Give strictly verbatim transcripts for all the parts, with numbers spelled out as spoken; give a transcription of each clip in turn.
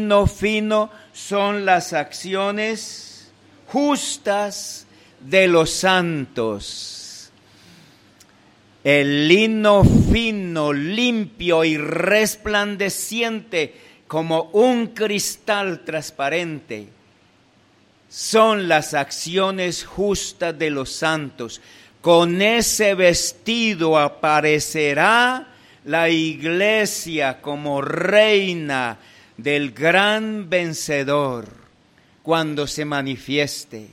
lino fino son las acciones justas de los santos. El lino fino, limpio y resplandeciente como un cristal transparente son las acciones justas de los santos. Con ese vestido aparecerá la iglesia como reina del gran vencedor cuando se manifieste.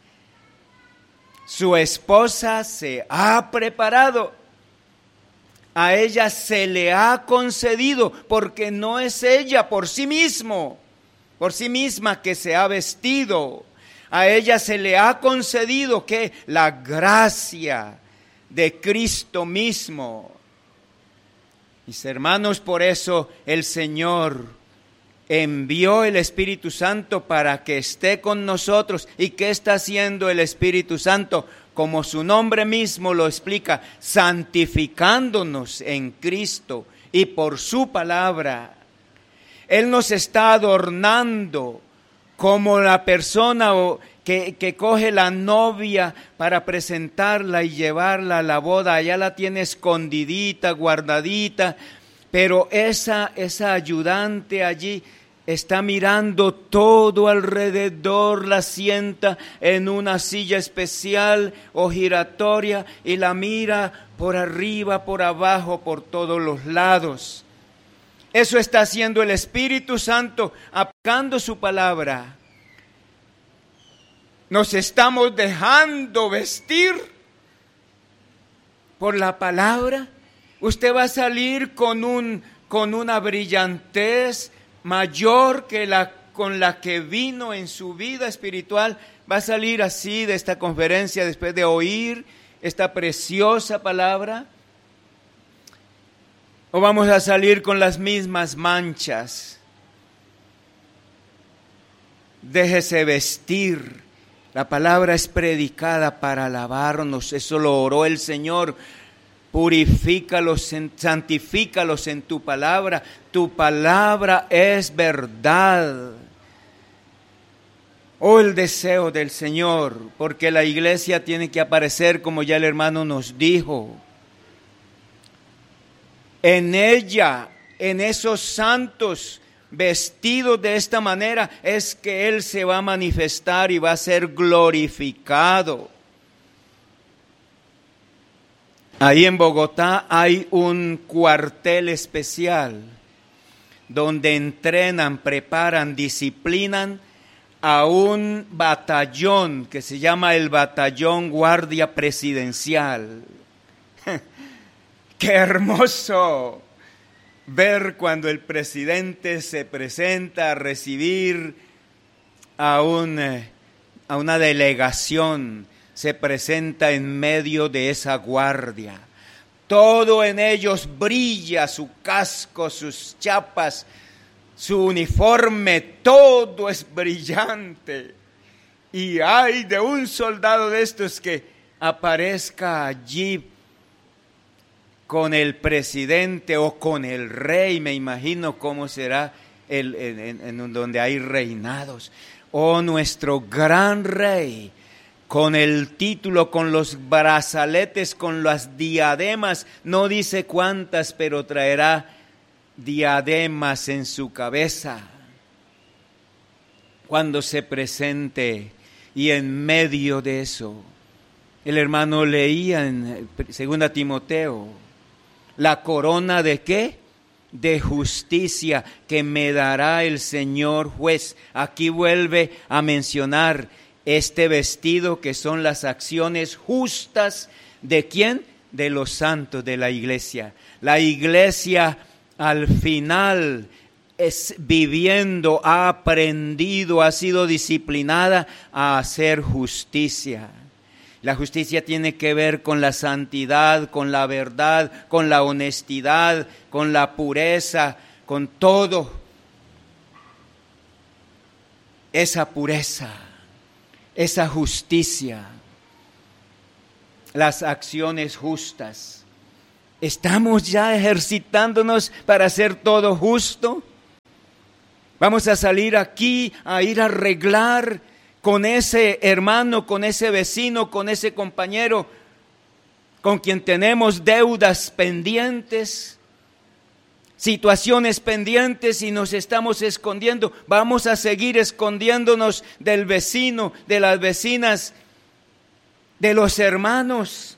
Su esposa se ha preparado, a ella se le ha concedido, porque no es ella por sí mismo, por sí misma que se ha vestido. A ella se le ha concedido que la gracia de Cristo mismo. Mis hermanos, por eso el Señor envió el Espíritu Santo para que esté con nosotros. ¿Y qué está haciendo el Espíritu Santo? Como su nombre mismo lo explica, santificándonos en Cristo y por su palabra. Él nos está adornando como la persona que, que coge la novia para presentarla y llevarla a la boda. Allá la tiene escondidita, guardadita, pero esa, esa ayudante allí está mirando todo alrededor, la sienta en una silla especial o giratoria y la mira por arriba, por abajo, por todos los lados. Eso está haciendo el Espíritu Santo, aplicando su palabra. Nos estamos dejando vestir por la palabra. Usted va a salir con un con una brillantez mayor que la con la que vino en su vida espiritual. Va a salir así de esta conferencia después de oír esta preciosa palabra. ¿O vamos a salir con las mismas manchas? Déjese vestir. La palabra es predicada para alabarnos. Eso lo oró el Señor. Purifícalos, santifícalos en tu palabra. Tu palabra es verdad. Oh, el deseo del Señor, porque la iglesia tiene que aparecer como ya el hermano nos dijo. En ella, en esos santos vestidos de esta manera, es que Él se va a manifestar y va a ser glorificado. Ahí en Bogotá hay un cuartel especial donde entrenan, preparan, disciplinan a un batallón que se llama el Batallón Guardia Presidencial. ¡Qué hermoso ver cuando el presidente se presenta a recibir a, un, a una delegación! Se presenta en medio de esa guardia. Todo en ellos brilla, su casco, sus chapas, su uniforme, todo es brillante. Y hay de un soldado de estos que aparezca allí con el presidente o con el rey. Me imagino cómo será el, en, en, en donde hay reinados. Oh, nuestro gran rey, con el título, con los brazaletes, con las diademas, no dice cuántas, pero traerá diademas en su cabeza cuando se presente. Y en medio de eso, el hermano leía en Segunda Timoteo, la corona de ¿qué? De justicia que me dará el Señor juez. Aquí vuelve a mencionar este vestido que son las acciones justas ¿de quién? De los santos de la iglesia. La iglesia al final es viviendo, ha aprendido, ha sido disciplinada a hacer justicia. La justicia tiene que ver con la santidad, con la verdad, con la honestidad, con la pureza, con todo. Esa pureza, esa justicia, las acciones justas. ¿Estamos ya ejercitándonos para hacer todo justo? Vamos a salir aquí a ir a arreglar con ese hermano, con ese vecino, con ese compañero, con quien tenemos deudas pendientes, situaciones pendientes y nos estamos escondiendo. Vamos a seguir escondiéndonos del vecino, de las vecinas, de los hermanos.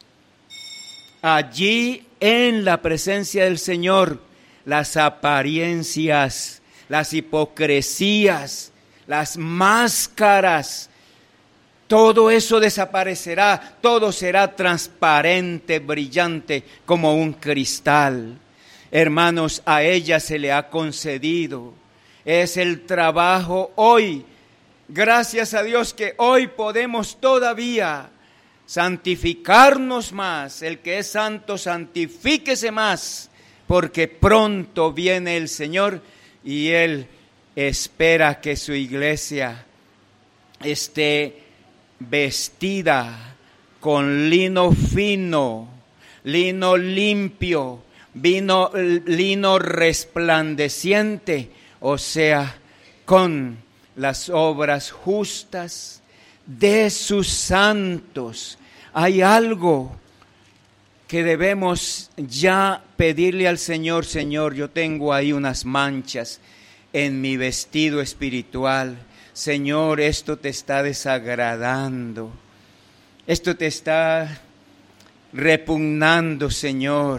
Allí en la presencia del Señor, las apariencias, las hipocresías, las máscaras, todo eso desaparecerá, todo será transparente, brillante como un cristal. Hermanos, a ella se le ha concedido, es el trabajo hoy. Gracias a Dios que hoy podemos todavía santificarnos más. El que es santo, santifíquese más, porque pronto viene el Señor y Él espera que su iglesia esté vestida con lino fino, lino limpio, vino, lino resplandeciente, o sea, con las obras justas de sus santos. Hay algo que debemos ya pedirle al Señor. Señor, yo tengo ahí unas manchas en mi vestido espiritual. Señor, esto te está desagradando, esto te está repugnando, Señor.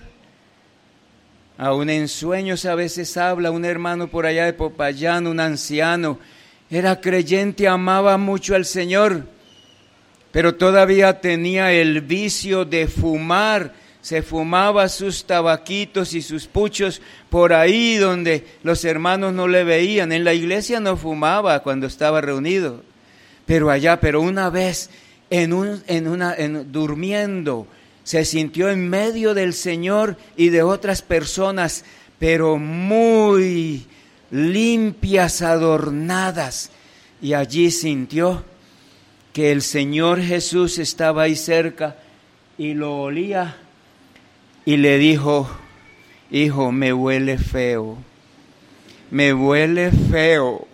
Aún en sueños a veces habla un hermano por allá de Popayán, un anciano, era creyente, amaba mucho al Señor, pero todavía tenía el vicio de fumar. Se fumaba sus tabaquitos y sus puchos por ahí donde los hermanos no le veían. En la iglesia no fumaba cuando estaba reunido, pero allá, pero una vez en un, en una, en, durmiendo, se sintió en medio del Señor y de otras personas, pero muy limpias, adornadas, y allí sintió que el Señor Jesús estaba ahí cerca y lo olía. Y le dijo: hijo, me huele feo, me huele feo.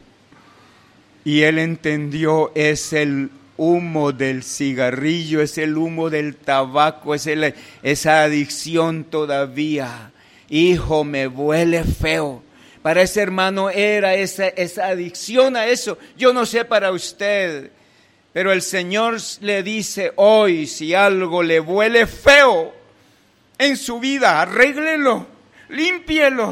Y él entendió, es el humo del cigarrillo, es el humo del tabaco, es el, esa adicción todavía. Hijo, me huele feo. Para ese hermano era esa, esa adicción a eso. Yo no sé para usted, pero el Señor le dice hoy, si algo le huele feo en su vida, arréglelo, límpielo,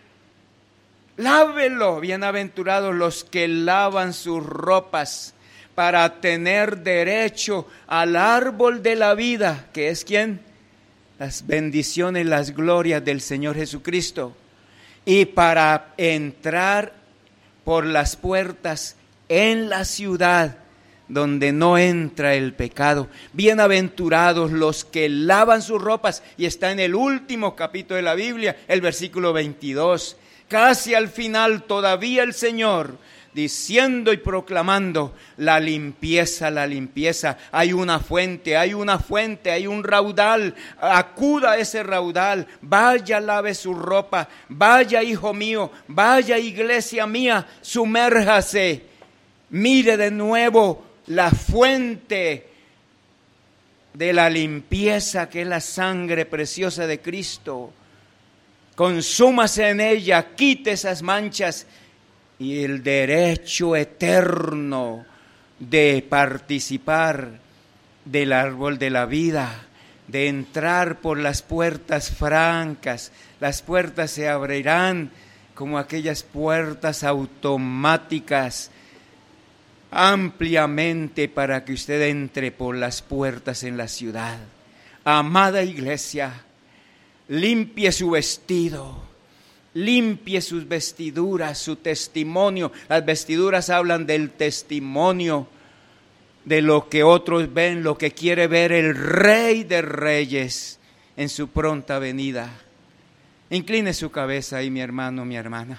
lávelo. Bienaventurados los que lavan sus ropas para tener derecho al árbol de la vida, que es ¿quién? Las bendiciones, las glorias del Señor Jesucristo, y para entrar por las puertas en la ciudad donde no entra el pecado. Bienaventurados los que lavan sus ropas, y está en el último capítulo de la Biblia, el versículo veintidós, casi al final todavía el Señor diciendo y proclamando la limpieza, la limpieza. Hay una fuente, hay una fuente, hay un raudal. Acuda a ese raudal, vaya, lave su ropa, vaya, hijo mío, vaya, iglesia mía, sumérjase, mire de nuevo la fuente de la limpieza, que es la sangre preciosa de Cristo. Consúmase en ella, quite esas manchas, y el derecho eterno de participar del árbol de la vida, de entrar por las puertas francas. Las puertas se abrirán como aquellas puertas automáticas, ampliamente, para que usted entre por las puertas en la ciudad. Amada iglesia, limpie su vestido, limpie sus vestiduras, su testimonio. Las vestiduras hablan del testimonio, de lo que otros ven, lo que quiere ver el Rey de Reyes en su pronta venida. Incline su cabeza ahí, mi hermano, mi hermana.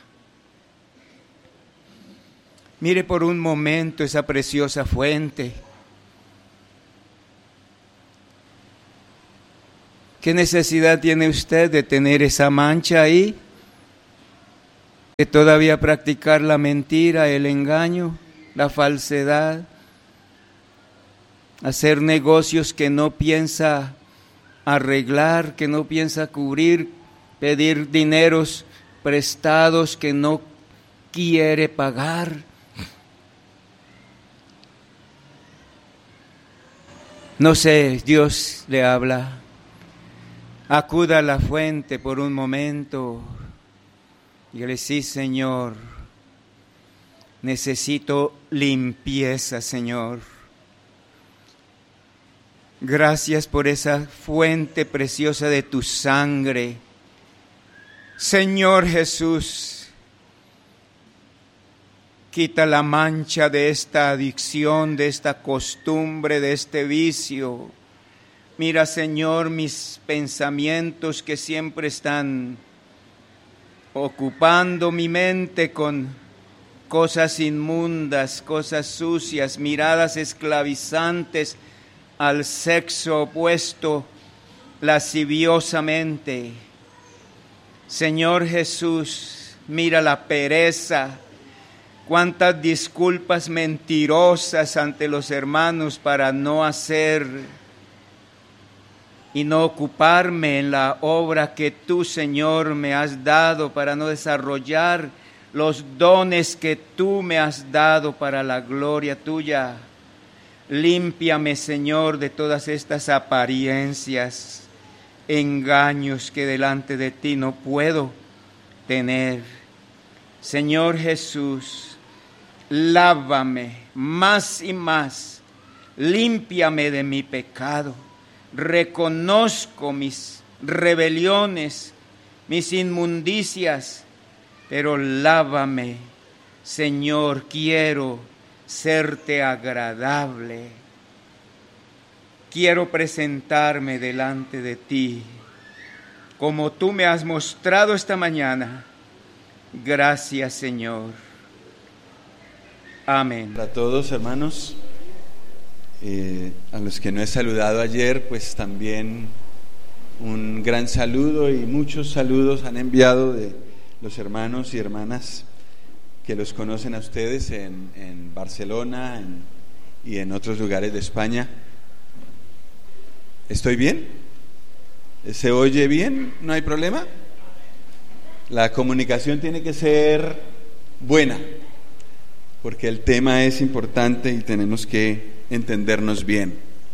Mire por un momento esa preciosa fuente. ¿Qué necesidad tiene usted de tener esa mancha ahí? que todavía practicar la mentira, el engaño, la falsedad, hacer negocios que no piensa arreglar, que no piensa cubrir, pedir dineros prestados que no quiere pagar. No sé, Dios le habla. Acuda a la fuente por un momento y le dice: sí, Señor, necesito limpieza, Señor. Gracias por esa fuente preciosa de tu sangre. Señor Jesús, quita la mancha de esta adicción, de esta costumbre, de este vicio. Mira, Señor, mis pensamientos que siempre están ocupando mi mente con cosas inmundas, cosas sucias, miradas esclavizantes al sexo opuesto, lasciviosamente. Señor Jesús, mira la pereza, cuántas disculpas mentirosas ante los hermanos para no hacer y no ocuparme en la obra que tú, Señor, me has dado, para no desarrollar los dones que tú me has dado para la gloria tuya. Límpiame, Señor, de todas estas apariencias, engaños que delante de ti no puedo tener. Señor Jesús, lávame más y más, límpiame de mi pecado. Reconozco mis rebeliones, mis inmundicias, pero lávame, Señor, quiero serte agradable. Quiero presentarme delante de ti, como tú me has mostrado esta mañana. Gracias, Señor. Amén. Para todos, hermanos, eh, a los que no he saludado ayer, pues también un gran saludo, y muchos saludos han enviado de los hermanos y hermanas que los conocen a ustedes en, en Barcelona en, y en otros lugares de España. ¿Estoy bien? ¿Se oye bien? ¿No hay problema? La comunicación tiene que ser buena, porque el tema es importante y tenemos que entendernos bien.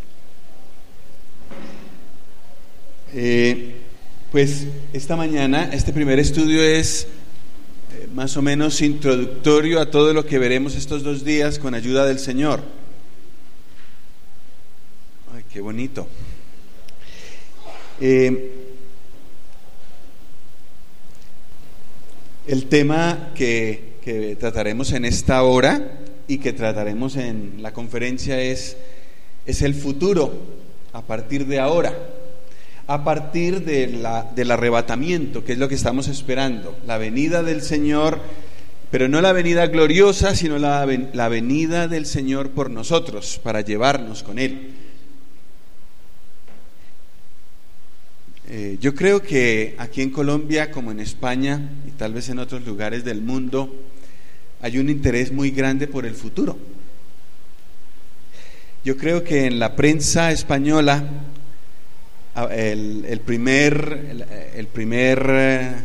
Eh, pues esta mañana, este primer estudio es eh, más o menos introductorio a todo lo que veremos estos dos días con ayuda del Señor. Ay, qué bonito. Eh, el tema que, que trataremos en esta hora y que trataremos en la conferencia es, es el futuro a partir de ahora, a partir de la, del arrebatamiento, que es lo que estamos esperando, la venida del Señor, pero no la venida gloriosa, sino la, la venida del Señor por nosotros, para llevarnos con Él. Eh, yo creo que aquí en Colombia, como en España y tal vez en otros lugares del mundo, hay un interés muy grande por el futuro. Yo creo que en la prensa española el, el primer, el, el primer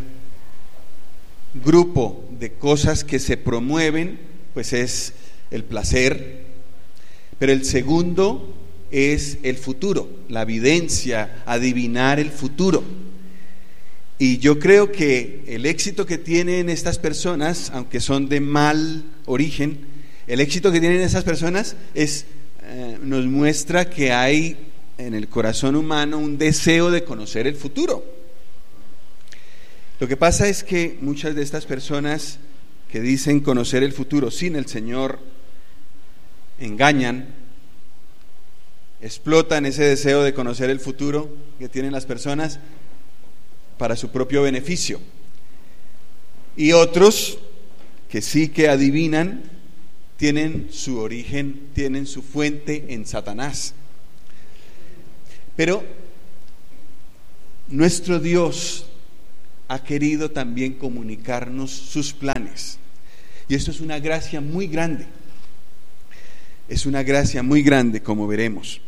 grupo de cosas que se promueven pues es el placer, pero el segundo es el futuro, la evidencia, adivinar el futuro. Y yo creo que el éxito que tienen estas personas, aunque son de mal origen, el éxito que tienen esas personas es, eh, nos muestra que hay en el corazón humano un deseo de conocer el futuro. Lo que pasa es que muchas de estas personas que dicen conocer el futuro sin el Señor engañan, explotan ese deseo de conocer el futuro que tienen las personas para su propio beneficio. Y otros que sí que adivinan tienen su origen, tienen su fuente en Satanás. Pero nuestro Dios ha querido también comunicarnos sus planes. Y esto es una gracia muy grande. Es una gracia muy grande, como veremos.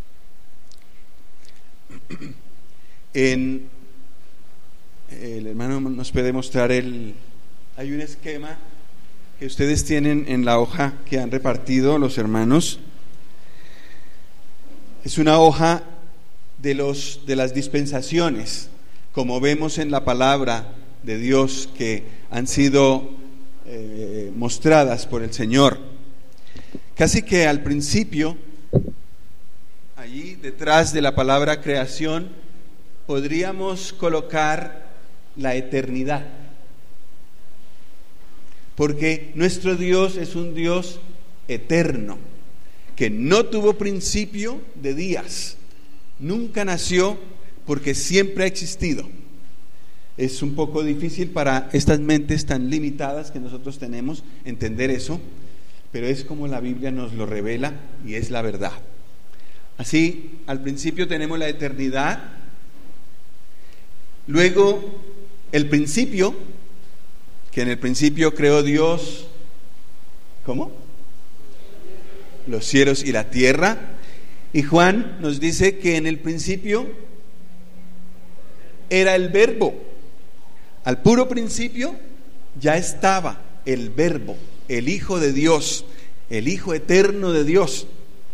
En, el hermano nos puede mostrar el... Hay un esquema que ustedes tienen en la hoja que han repartido los hermanos. Es una hoja de, los, de las dispensaciones, como vemos en la palabra de Dios, que han sido eh, mostradas por el Señor. Casi que al principio, allí detrás de la palabra creación, podríamos colocar la eternidad. Porque nuestro Dios es un Dios eterno, que no tuvo principio de días, nunca nació, porque siempre ha existido. Es un poco difícil para estas mentes tan limitadas que nosotros tenemos entender eso, pero es como la Biblia nos lo revela y es la verdad. Así, al principio tenemos la eternidad, luego el principio, que en el principio creó Dios, ¿cómo? Los cielos y la tierra. Y Juan nos dice que en el principio era el verbo. Al puro principio ya estaba el verbo, el Hijo de Dios, el Hijo eterno de Dios.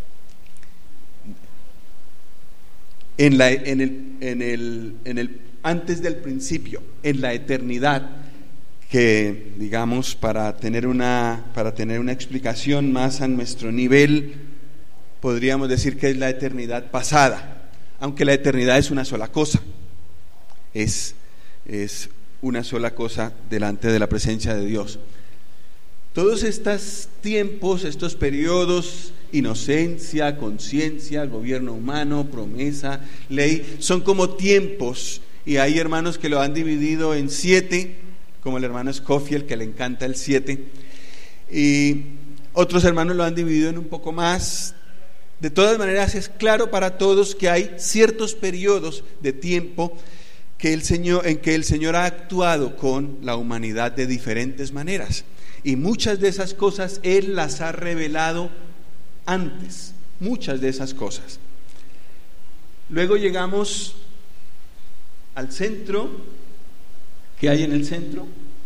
En la, en el, en el, en el, antes del principio, en la eternidad, que digamos para tener una, para tener una explicación más a nuestro nivel, podríamos decir que es la eternidad pasada, aunque la eternidad es una sola cosa, es, es una sola cosa delante de la presencia de Dios. Todos estos tiempos, estos periodos, inocencia, conciencia, gobierno humano, promesa, ley, son como tiempos, y hay hermanos que lo han dividido en siete, como el hermano Scofield, que le encanta el siete, y otros hermanos lo han dividido en un poco más. De todas maneras, es claro para todos que hay ciertos periodos de tiempo que el Señor, en que el Señor ha actuado con la humanidad de diferentes maneras, y muchas de esas cosas Él las ha revelado antes, muchas de esas cosas. Luego llegamos al centro. ¿Qué hay en el centro?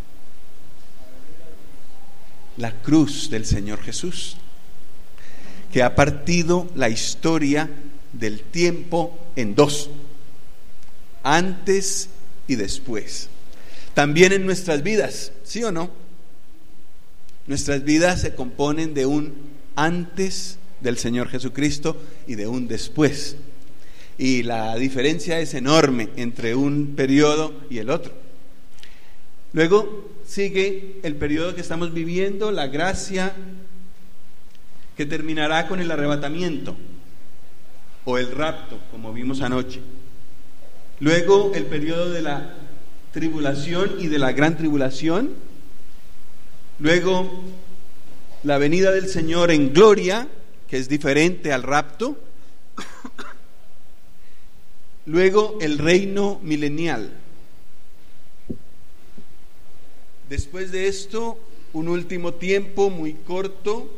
La cruz del Señor Jesús, que ha partido la historia del tiempo en dos, antes y después. También en nuestras vidas, ¿sí o no? Nuestras vidas se componen de un antes del Señor Jesucristo y de un después. Y la diferencia es enorme entre un periodo y el otro. Luego sigue el periodo que estamos viviendo, la gracia, que terminará con el arrebatamiento o el rapto, como vimos anoche. Luego el periodo de la tribulación y de la gran tribulación. Luego la venida del Señor en gloria, que es diferente al rapto. Luego el reino milenial. Después de esto, un último tiempo muy corto,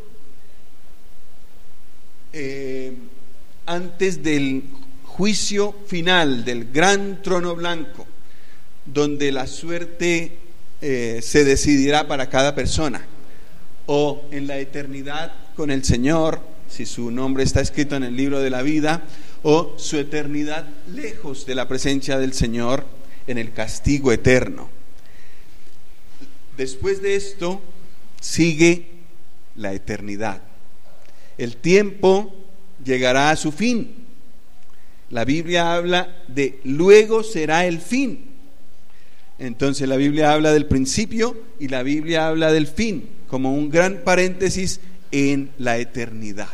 eh, antes del juicio final, del gran trono blanco, donde la suerte eh, se decidirá para cada persona, o en la eternidad con el Señor, si su nombre está escrito en el libro de la vida, o su eternidad lejos de la presencia del Señor en el castigo eterno. Después de esto sigue la eternidad. El tiempo llegará a su fin. La Biblia habla de luego será el fin. Entonces la Biblia habla del principio y la Biblia habla del fin, como un gran paréntesis en la eternidad.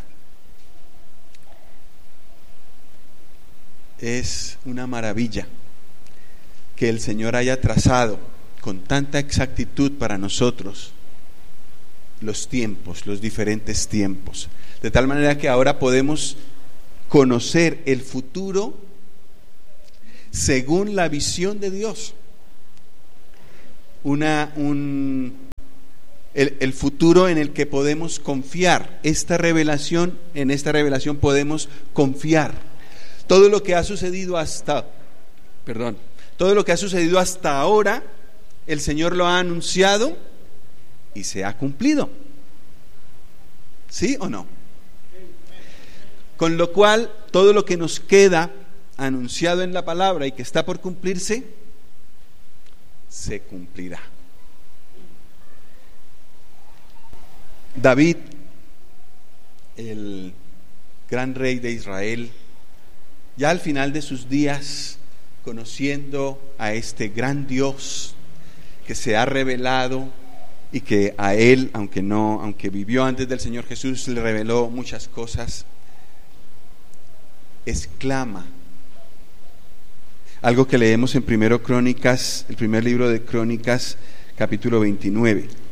Es una maravilla que el Señor haya trazado con tanta exactitud para nosotros los tiempos, los diferentes tiempos, de tal manera que ahora podemos conocer el futuro según la visión de Dios, una, un, el, el futuro en el que podemos confiar. Esta revelación, en esta revelación podemos confiar. Todo lo que ha sucedido hasta, perdón, todo lo que ha sucedido hasta ahora, el Señor lo ha anunciado y se ha cumplido. ¿Sí o no? Con lo cual, todo lo que nos queda anunciado en la palabra y que está por cumplirse, se cumplirá. David, el gran rey de Israel, ya al final de sus días, conociendo a este gran Dios que se ha revelado y que a él, aunque no, aunque vivió antes del Señor Jesús, le reveló muchas cosas, exclama algo que leemos en Primero Crónicas, el primer libro de Crónicas, capítulo veintinueve.